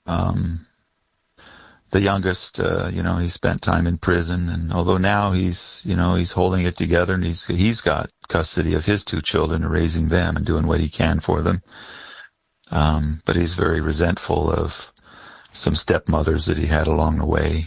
The youngest, he spent time in prison, and although now he's holding it together, and he's got custody of his 2 children and raising them and doing what he can for them. But he's very resentful of some stepmothers that he had along the way.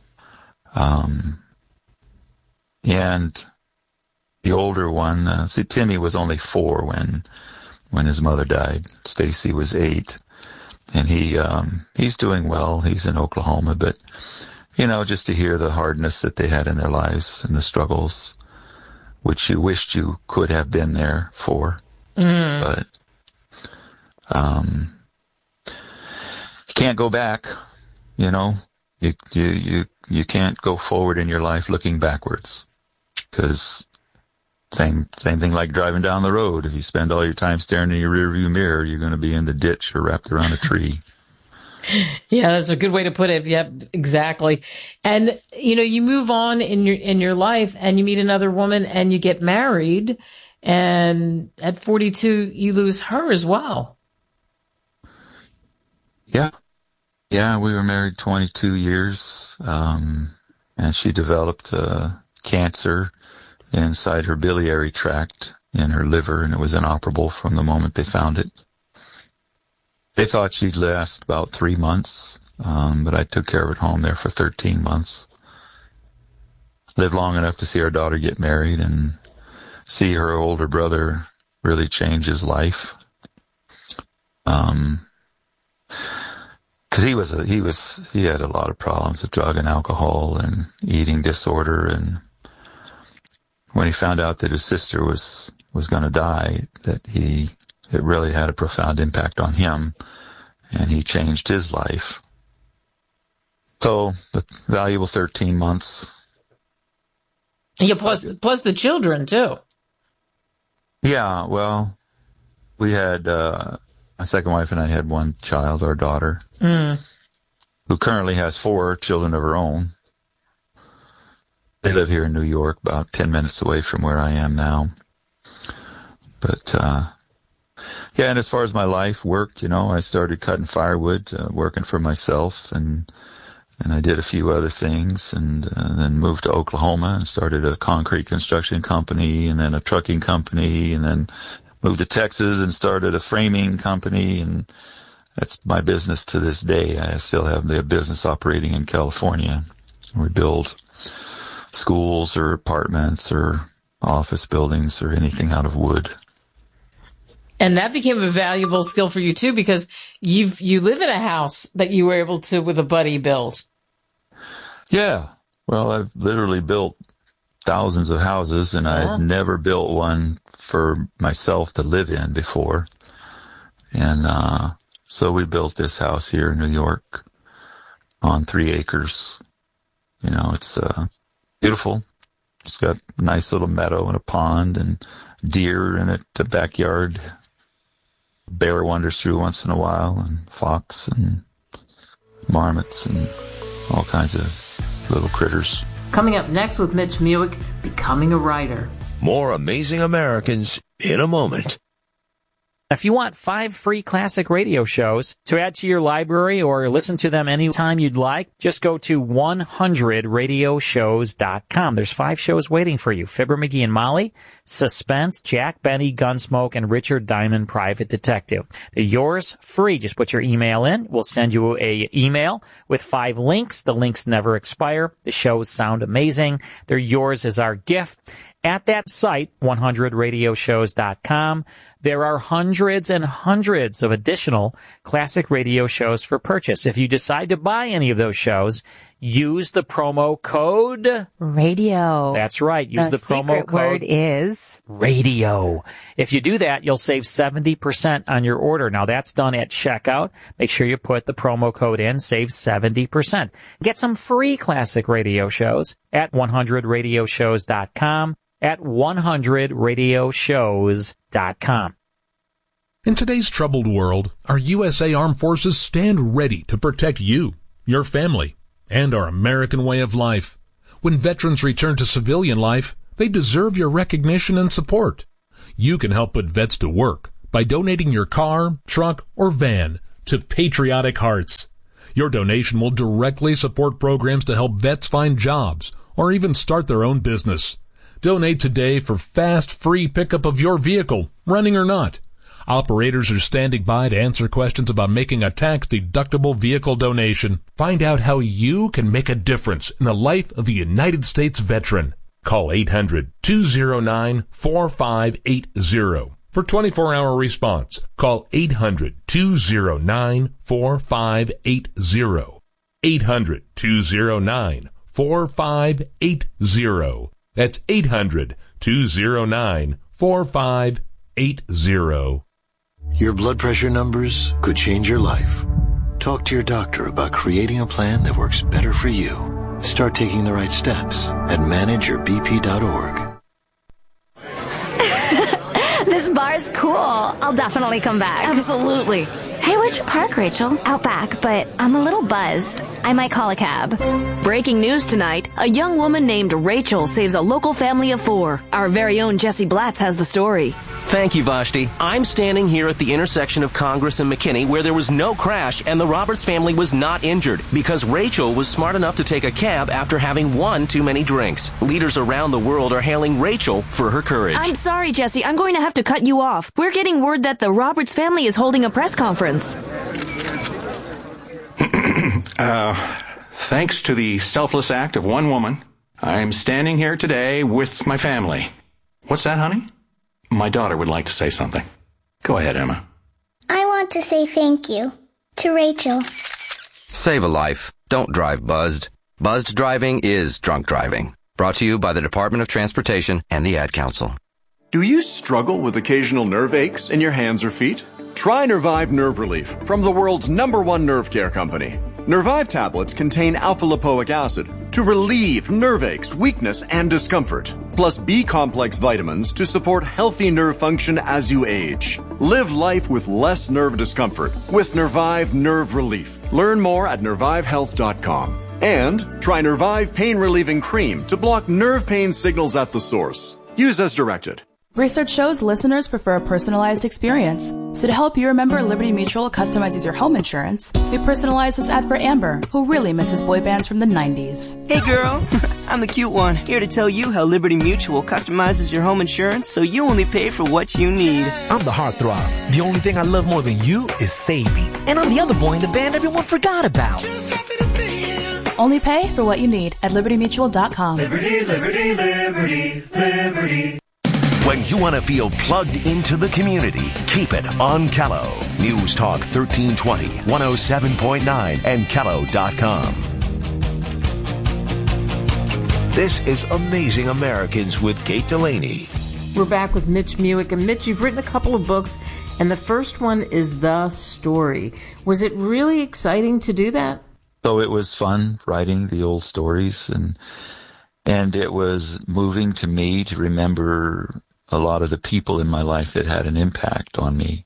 And the older one, Timmy was only 4 when his mother died. Stacy was 8. And he's doing well. He's in Oklahoma, but, just to hear the hardness that they had in their lives and the struggles, which you wished you could have been there for. But, you can't go back, you can't go forward in your life looking backwards, because same thing like driving down the road. If you spend all your time staring in your rearview mirror, you're going to be in the ditch or wrapped around a tree. Yeah, that's a good way to put it. Yep, exactly. And, you move on in your life and you meet another woman and you get married, and at 42, you lose her as well. Yeah. Yeah, we were married 22 years, and she developed cancer inside her biliary tract in her liver, and it was inoperable from the moment they found it. They thought she'd last about 3 months, but I took care of it home there for 13 months. Lived long enough to see our daughter get married and see her older brother really change his life. Because he had a lot of problems with drug and alcohol and eating disorder, and when he found out that his sister was going to die, it really had a profound impact on him, and he changed his life. So the valuable 13 months. Yeah, plus the children too. Yeah, well, we had my second wife and I had 1 child, our daughter, who currently has 4 children of her own. They live here in New York, about 10 minutes away from where I am now. But, and as far as my life worked, I started cutting firewood, working for myself, and I did a few other things, and then moved to Oklahoma and started a concrete construction company, and then a trucking company, and then moved to Texas and started a framing company, and that's my business to this day. I still have the business operating in California. We build schools or apartments or office buildings or anything out of wood. And that became a valuable skill for you too, because you live in a house that you were able to, with a buddy, build. Yeah. Well, I've literally built thousands of houses, and I've never built one for myself to live in before. And so we built this house here in New York on 3 acres. It's beautiful. It's got a nice little meadow and a pond and deer in it, a backyard. Bear wanders through once in a while, and fox and marmots and all kinds of little critters. Coming up next with Mitch Muick, Becoming a Writer. More Amazing Americans in a moment. If you want 5 free classic radio shows to add to your library or listen to them anytime you'd like, just go to 100radioshows.com. There's 5 shows waiting for you. Fibber McGee and Molly, Suspense, Jack Benny, Gunsmoke, and Richard Diamond, Private Detective. They're yours free. Just put your email in. We'll send you a email with 5 links. The links never expire. The shows sound amazing. They're yours as our gift. At that site, 100radioshows.com, there are hundreds and hundreds of additional classic radio shows for purchase. If you decide to buy any of those shows, use the promo code radio. That's right. Use the promo code. The word is radio. If you do that, you'll save 70% on your order. Now, that's done at checkout. Make sure you put the promo code in. Save 70%. Get some free classic radio shows at 100radioshows.com. At 100radioshows.com. In today's troubled world, our USA Armed Forces stand ready to protect you, your family, and our American way of life. When veterans return to civilian life, they deserve your recognition and support. You can help put vets to work by donating your car, truck, or van to Patriotic Hearts. Your donation will directly support programs to help vets find jobs or even start their own business. Donate today for fast, free pickup of your vehicle, running or not. Operators are standing by to answer questions about making a tax-deductible vehicle donation. Find out how you can make a difference in the life of a United States veteran. Call 800-209-4580 for 24-hour response. Call 800-209-4580. 800-209-4580. That's 800-209-4580. Your blood pressure numbers could change your life. Talk to your doctor about creating a plan that works better for you. Start taking the right steps at manageyourbp.org. This bar's cool. I'll definitely come back. Absolutely. Hey, where'd you park, Rachel? Out back, but I'm a little buzzed. I might call a cab. Breaking news tonight. A young woman named Rachel saves a local family of 4. Our very own Jesse Blatz has the story. Thank you, Vashti. I'm standing here at the intersection of Congress and McKinney where there was no crash and the Roberts family was not injured because Rachel was smart enough to take a cab after having one too many drinks. Leaders around the world are hailing Rachel for her courage. I'm sorry, Jesse. I'm going to have to cut you off. We're getting word that the Roberts family is holding a press conference. Thanks to the selfless act of one woman, I'm standing here today with my family. What's that, honey? My daughter would like to say something. Go ahead, Emma. I want to say thank you to Rachel. Save a life. Don't drive buzzed. Buzzed driving is drunk driving. Brought to you by the Department of Transportation and the Ad Council. Do you struggle with occasional nerve aches in your hands or feet? Try Nervive Nerve Relief from the world's #1 nerve care company. Nervive tablets contain alpha-lipoic acid to relieve nerve aches, weakness, and discomfort, plus B-complex vitamins to support healthy nerve function as you age. Live life with less nerve discomfort with Nervive Nerve Relief. Learn more at nervivehealth.com. And try Nervive Pain Relieving Cream to block nerve pain signals at the source. Use as directed. Research shows listeners prefer a personalized experience. So to help you remember, Liberty Mutual customizes your home insurance. We personalized this ad for Amber, who really misses boy bands from the 90s. Hey girl, I'm the cute one, here to tell you how Liberty Mutual customizes your home insurance so you only pay for what you need. I'm the heartthrob. The only thing I love more than you is Sadie. And I'm the other boy in the band everyone forgot about. Only pay for what you need at libertymutual.com. Liberty, liberty, liberty, liberty. When you want to feel plugged into the community, keep it on Kello. News Talk 1320, 107.9, and Kello.com. This is Amazing Americans with Kate Delaney. We're back with Mitch Mewick. And Mitch, you've written a couple of books, and the first one is The Story. Was it really exciting to do that? So it was fun writing the old stories, and it was moving to me to remember a lot of the people in my life that had an impact on me.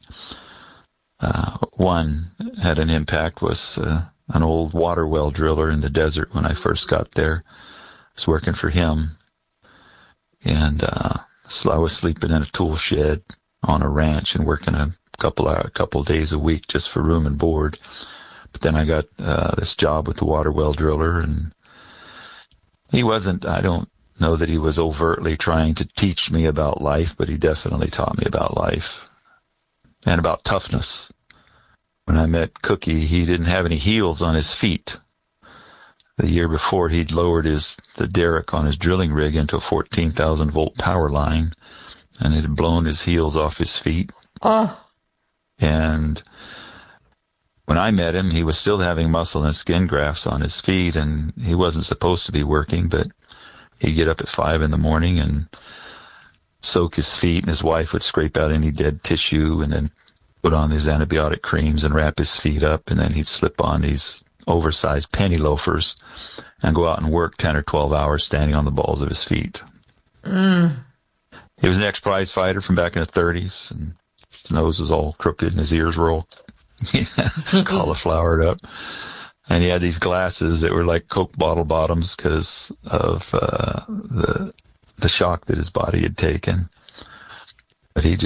One had an impact was an old water well driller in the desert when I first got there. I was working for him, and so I was sleeping in a tool shed on a ranch and working a couple days a week just for room and board. But then I got this job with the water well driller, and he wasn't, I don't know that he was overtly trying to teach me about life, but he definitely taught me about life and about toughness. When I met Cookie, he didn't have any heels on his feet. The year before, he'd lowered the derrick on his drilling rig into a 14,000 volt power line, and it had blown his heels off his feet. Oh. And when I met him, he was still having muscle and skin grafts on his feet, and he wasn't supposed to be working, but he'd get up at 5 in the morning and soak his feet, and his wife would scrape out any dead tissue and then put on these antibiotic creams and wrap his feet up, and then he'd slip on these oversized penny loafers and go out and work 10 or 12 hours standing on the balls of his feet. Mm. He was an ex-prize fighter from back in the 30s, and his nose was all crooked and his ears were all cauliflowered up. And he had these glasses that were like Coke bottle bottoms because of the shock that his body had taken. But he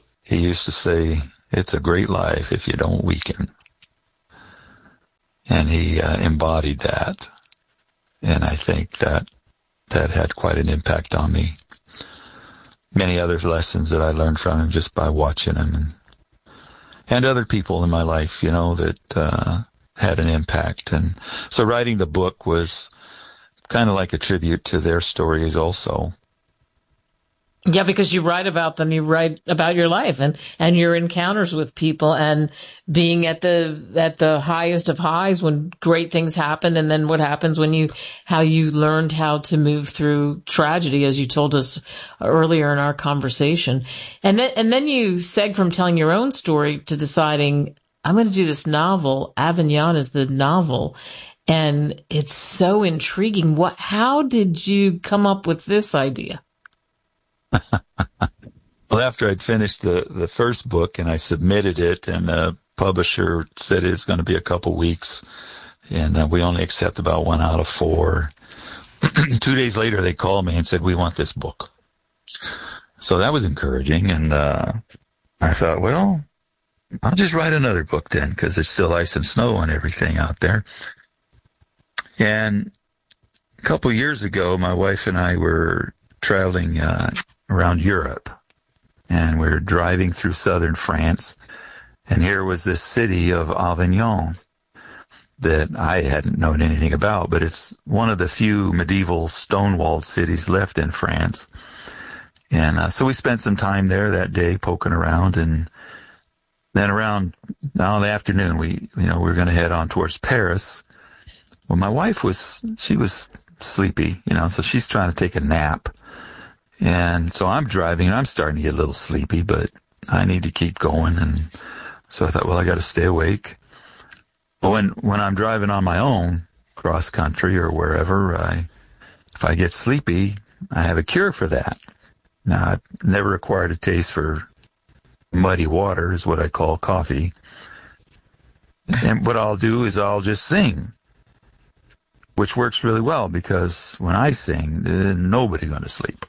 used to say, it's a great life if you don't weaken. And he embodied that. And I think that had quite an impact on me. Many other lessons that I learned from him just by watching him, and other people in my life, that had an impact. And so writing the book was kind of like a tribute to their stories also. Yeah, because you write about them, you write about your life and your encounters with people, and being at the highest of highs when great things happen, and then what happens how you learned how to move through tragedy, as you told us earlier in our conversation. And then you seg from telling your own story to deciding, I'm going to do this novel. Avignon is the novel. And it's so intriguing. How did you come up with this idea? Well, after I'd finished the first book and I submitted it, and the publisher said it was going to be a couple weeks, and we only accept about 1 out of 4. 2 days later, they called me and said, we want this book. So that was encouraging, and I thought, well, I'll just write another book then, because there's still ice and snow and everything out there. And a couple years ago, my wife and I were traveling around Europe, and we were driving through southern France, and here was this city of Avignon that I hadn't known anything about, but it's one of the few medieval stone-walled cities left in France. And so we spent some time there that day poking around, and then around now in the afternoon, we were going to head on towards Paris. Well, my wife was sleepy, so she's trying to take a nap. And so I'm driving, and I'm starting to get a little sleepy, but I need to keep going. And so I thought, well, I got to stay awake. But when I'm driving on my own, cross country or wherever, if I get sleepy, I have a cure for that. Now, I've never acquired a taste for muddy water, is what I call coffee. And what I'll do is I'll just sing, which works really well, because when I sing, nobody's going to sleep.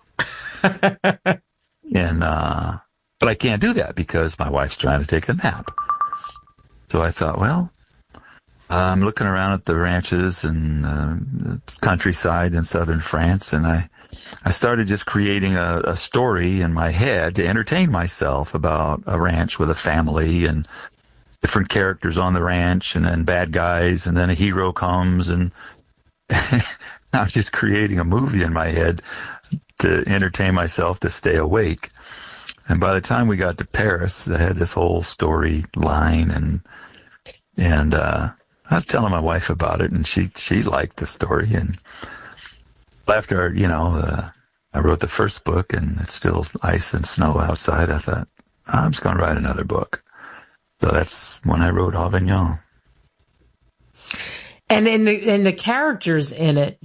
But I can't do that because my wife's trying to take a nap. So I thought, well, I'm looking around at the ranches and the countryside in southern France, and I started just creating a story in my head to entertain myself about a ranch with a family and different characters on the ranch, and then bad guys, and then a hero comes, and I was just creating a movie in my head to entertain myself, to stay awake. And by the time we got to Paris, I had this whole story line, and I was telling my wife about it, and she liked the story. And after, I wrote the first book, and it's still ice and snow outside, I thought, I'm just going to write another book. So that's when I wrote Avignon. And in the characters in it,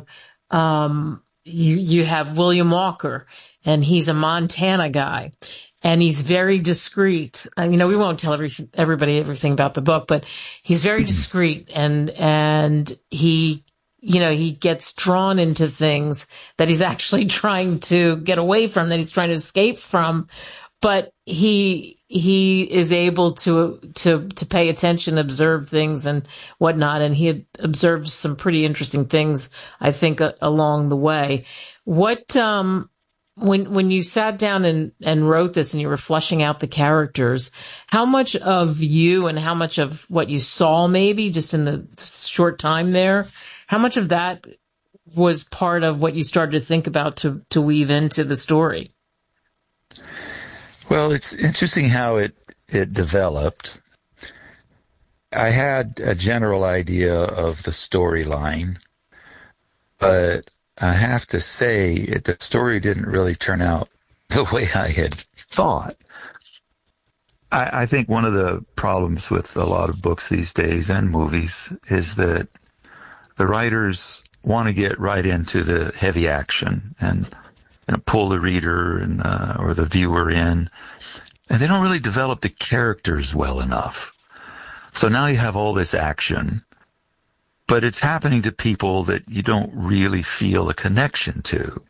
you have William Walker, and he's a Montana guy, and he's very discreet. We won't tell everybody everything about the book, but he's very discreet, and he gets drawn into things that he's actually trying to get away from, that he's trying to escape from, but he is able to pay attention, observe things and whatnot. And he observes some pretty interesting things, I think, along the way. What, when you sat down and wrote this and you were fleshing out the characters, how much of you and how much of what you saw maybe just in the short time there, how much of that was part of what you started to think about to weave into the story? Well, it's interesting how it developed. I had a general idea of the storyline, but I have to say the story didn't really turn out the way I had thought. I think one of the problems with a lot of books these days and movies is that the writers want to get right into the heavy action and pull the reader and or the viewer in, and they don't really develop the characters well enough. So now you have all this action, but it's happening to people that you don't really feel a connection to.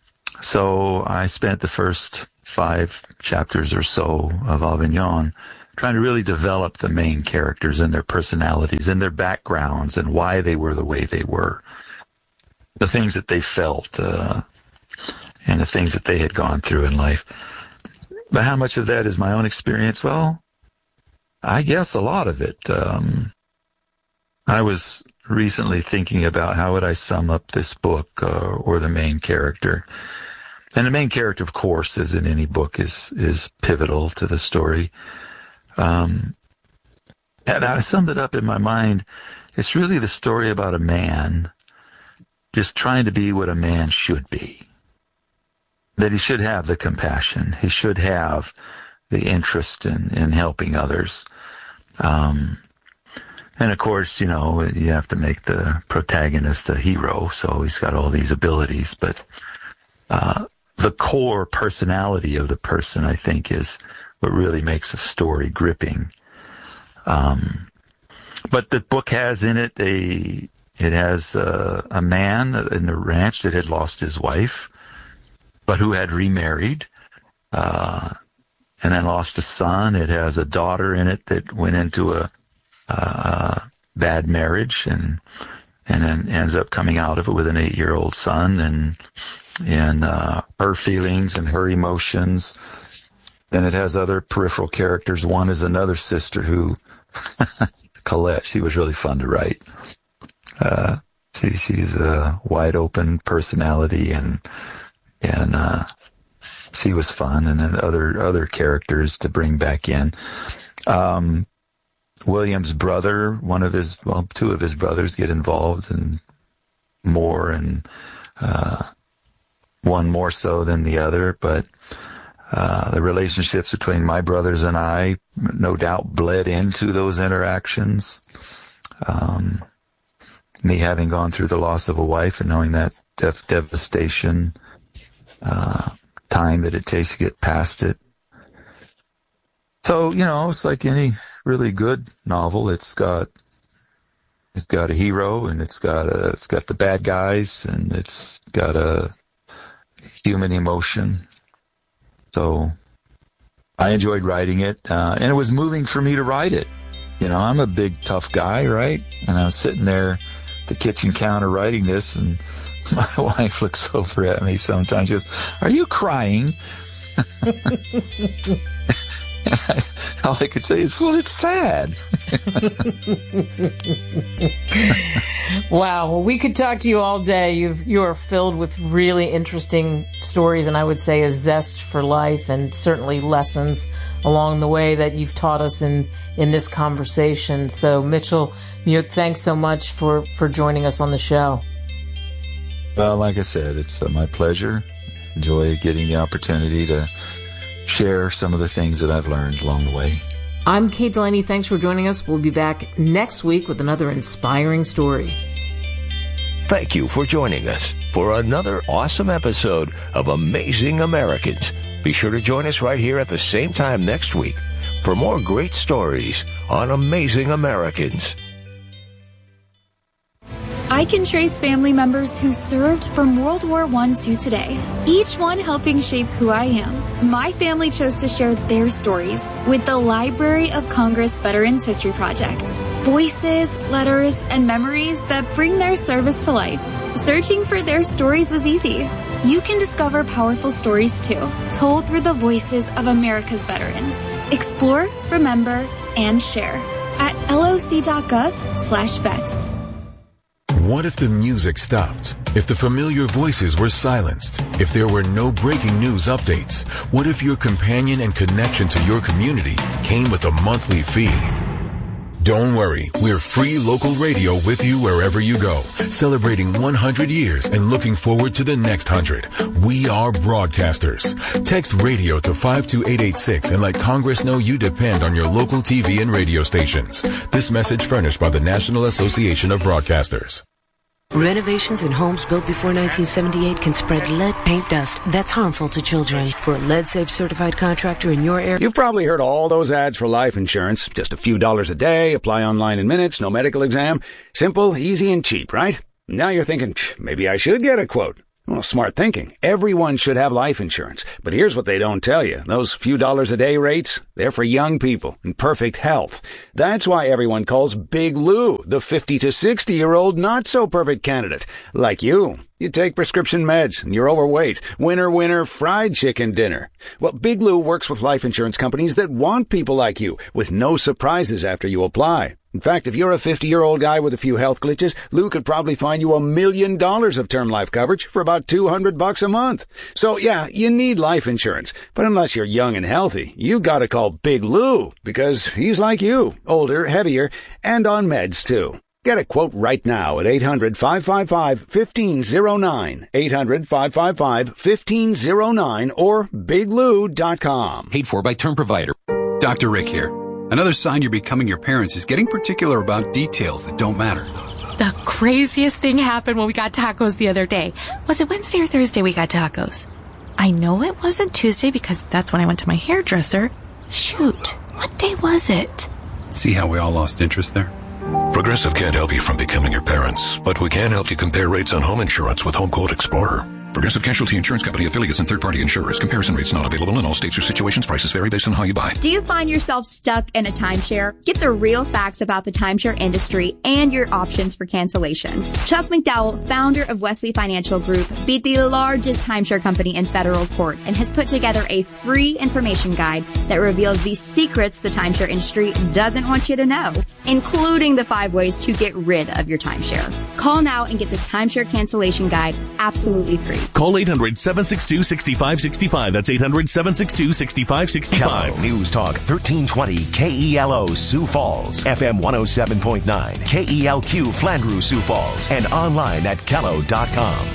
So I spent the first 5 chapters or so of Avignon trying to really develop the main characters and their personalities and their backgrounds and why they were the way they were, the things that they felt, and the things that they had gone through in life. But how much of that is my own experience? Well, I guess a lot of it. I was recently thinking about how would I sum up this book or the main character. And the main character, of course, as in any book, is pivotal to the story. And I summed it up in my mind. It's really the story about a man just trying to be what a man should be. That he should have the compassion. He should have the interest in helping others. And of course, you have to make the protagonist a hero, so he's got all these abilities. But the core personality of the person, I think, is what really makes a story gripping. But the book has in it a man in the ranch that had lost his wife, but who had remarried, and then lost a son. It has a daughter in it that went into a bad marriage and then ends up coming out of it with an 8-year-old son, and her feelings and her emotions. Then it has other peripheral characters. One is another sister who, Colette, she was really fun to write. She's a wide open personality, and she was fun, and then other characters to bring back in. William's brother, two of his brothers get involved and more, and one more so than the other, but the relationships between my brothers and I no doubt bled into those interactions. Me having gone through the loss of a wife and knowing that devastation, time that it takes to get past it. So, it's like any really good novel. It's got a hero, and it's got the bad guys, and it's got a human emotion. So I enjoyed writing it, and it was moving for me to write it. I'm a big, tough guy, right? And I was sitting there at the kitchen counter writing this, and my wife looks over at me sometimes. She goes, "Are you crying?" All I could say is, well, it's sad. Wow. Well, we could talk to you all day. You are filled with really interesting stories, and I would say a zest for life, and certainly lessons along the way that you've taught us in this conversation. So, Mitchell Muick, thanks so much for joining us on the show. Well, like I said, it's my pleasure. Enjoy getting the opportunity to share some of the things that I've learned along the way. I'm Kate Delaney. Thanks for joining us. We'll be back next week with another inspiring story. Thank you for joining us for another awesome episode of Amazing Americans. Be sure to join us right here at the same time next week for more great stories on Amazing Americans. I can trace family members who served from World War I to today, each one helping shape who I am. My family chose to share their stories with the Library of Congress Veterans History Project. Voices, letters, and memories that bring their service to life. Searching for their stories was easy. You can discover powerful stories too, told through the voices of America's veterans. Explore, remember, and share at loc.gov/vets. What if the music stopped? If the familiar voices were silenced? If there were no breaking news updates? What if your companion and connection to your community came with a monthly fee? Don't worry, we're free local radio with you wherever you go, celebrating 100 years and looking forward to the next 100. We are broadcasters. Text radio to 52886 and let Congress know you depend on your local TV and radio stations. This message furnished by the National Association of Broadcasters. Renovations in homes built before 1978 can spread lead paint dust that's harmful to children. For a lead-safe certified contractor in your area... You've probably heard all those ads for life insurance. Just a few dollars a day, apply online in minutes, no medical exam. Simple, easy, and cheap, right? Now you're thinking, maybe I should get a quote. Well, smart thinking. Everyone should have life insurance. But here's what they don't tell you. Those few dollars a day rates, they're for young people in perfect health. That's why everyone calls Big Lou the 50 to 60-year-old not-so-perfect candidate. Like you. You take prescription meds and you're overweight. Winner, winner, fried chicken dinner. Well, Big Lou works with life insurance companies that want people like you with no surprises after you apply. In fact, if you're a 50-year-old guy with a few health glitches, Lou could probably find you $1 million of term life coverage for about $200 a month. So yeah, you need life insurance. But unless you're young and healthy, you gotta call Big Lou because he's like you, older, heavier, and on meds too. Get a quote right now at 800-555-1509, 800-555-1509, or biglou.com. Paid for by Term Provider. Dr. Rick here. Another sign you're becoming your parents is getting particular about details that don't matter. The craziest thing happened when we got tacos the other day. Was it Wednesday or Thursday we got tacos? I know it wasn't Tuesday because that's when I went to my hairdresser. Shoot, what day was it? See how we all lost interest there? Progressive can't help you from becoming your parents, but we can help you compare rates on home insurance with Home Quote Explorer. Progressive Casualty Insurance Company affiliates and third-party insurers. Comparison rates not available in all states or situations. Prices vary based on how you buy. Do you find yourself stuck in a timeshare? Get the real facts about the timeshare industry and your options for cancellation. Chuck McDowell, founder of Wesley Financial Group, beat the largest timeshare company in federal court and has put together a free information guide that reveals the secrets the timeshare industry doesn't want you to know, including the 5 ways to get rid of your timeshare. Call now and get this timeshare cancellation guide absolutely free. Call 800-762-6565. That's 800-762-6565. Hello, News Talk 1320 KELO Sioux Falls, FM 107.9, KELQ Flandreau Sioux Falls, and online at kello.com.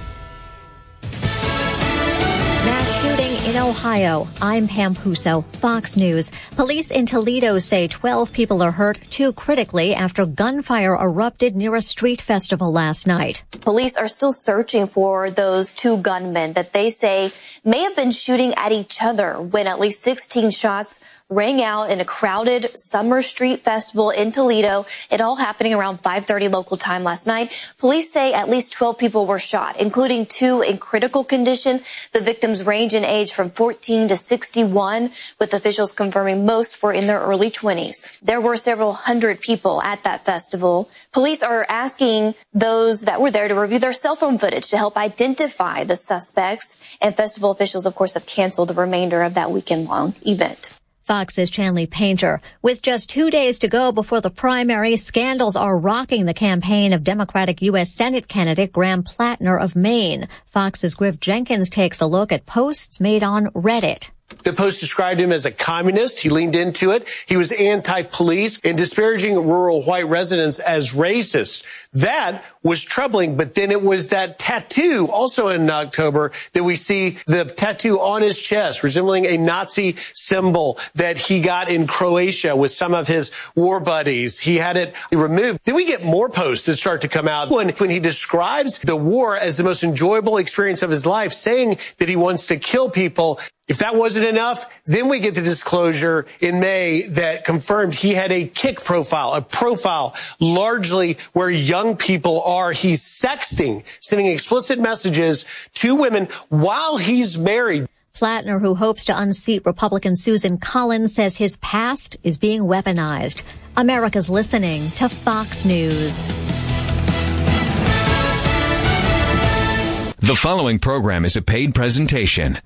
In Ohio, I'm Pam Puso, Fox News. Police in Toledo say 12 people are hurt, 2 critically, after gunfire erupted near a street festival last night. Police are still searching for those 2 gunmen that they say may have been shooting at each other when at least 16 shots rang out in a crowded summer street festival in Toledo. It all happening around 5:30 local time last night. Police say at least 12 people were shot, including 2 in critical condition. The victims range in age from 14 to 61, with officials confirming most were in their early 20s. There were several hundred people at that festival. Police are asking those that were there to review their cell phone footage to help identify the suspects. And festival officials, of course, have canceled the remainder of that weekend-long event. Fox's Chanley Painter. With just 2 days to go before the primary, scandals are rocking the campaign of Democratic U.S. Senate candidate Graham Plattner of Maine. Fox's Griff Jenkins takes a look at posts made on Reddit. The post described him as a communist. He leaned into it. He was anti-police and disparaging rural white residents as racist. That was troubling. But then it was that tattoo also in October that we see the tattoo on his chest resembling a Nazi symbol that he got in Croatia with some of his war buddies. He had it removed. Then we get more posts that start to come out when he describes the war as the most enjoyable experience of his life, saying that he wants to kill people. If that wasn't enough, then we get the disclosure in May that confirmed he had a Kik profile, a profile largely where young people are. He's sexting, sending explicit messages to women while he's married. Plattner, who hopes to unseat Republican Susan Collins, says his past is being weaponized. America's listening to Fox News. The following program is a paid presentation.